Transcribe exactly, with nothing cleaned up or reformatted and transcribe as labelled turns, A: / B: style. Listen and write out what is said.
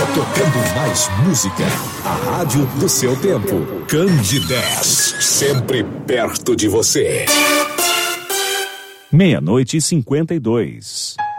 A: Tocando mais música. A rádio do seu tempo. Candidez. Sempre perto de você.
B: Meia-noite e cinquenta e dois.